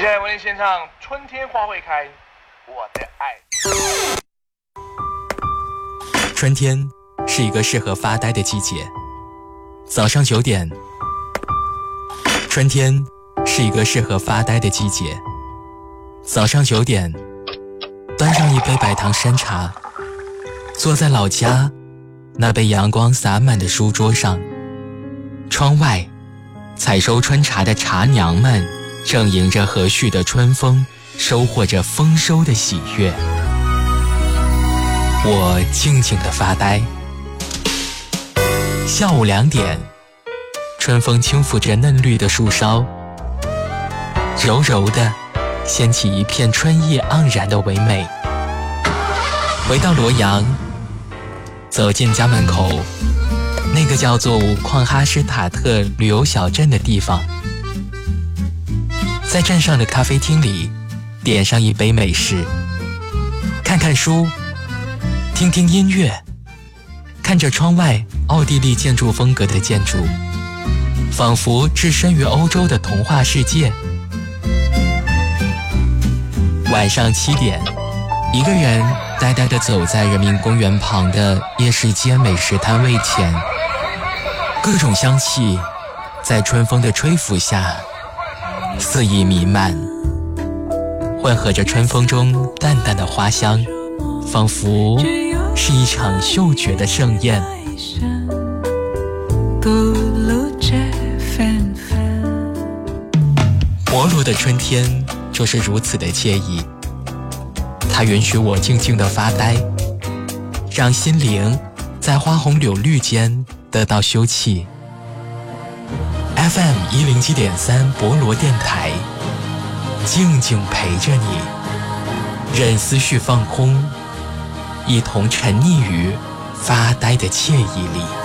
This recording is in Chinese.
下来为您献唱《春天花会开》，我的爱。 春天是一个适合发呆的季节。早上9点，春天是一个适合发呆的季节。早上9点，端上一杯白糖山茶，坐在老家那被阳光洒满的书桌上，窗外采收春茶的茶娘们正迎着和煦的春风，收获着丰收的喜悦。我静静地发呆。下午2点，春风轻抚着嫩绿的树梢，柔柔地掀起一片春意盎然的唯美。回到罗阳，走进家门口那个叫做五矿哈施塔特旅游小镇的地方，在镇上的咖啡厅里点上一杯美式，看看书，听听音乐，看着窗外奥地利建筑风格的建筑，仿佛置身于欧洲的童话世界。晚上7点，一个人呆呆地走在人民公园旁的夜市街美食摊位前，各种香气在春风的吹拂下肆意弥漫，混合着春风中淡淡的花香，仿佛是一场嗅觉的盛宴。摩罗的春天就是如此的惬意，它允许我静静地发呆，让心灵在花红柳绿间得到休憩。FM 107.3博罗电台，静静陪着你，任思绪放空，一同沉溺于发呆的惬意里。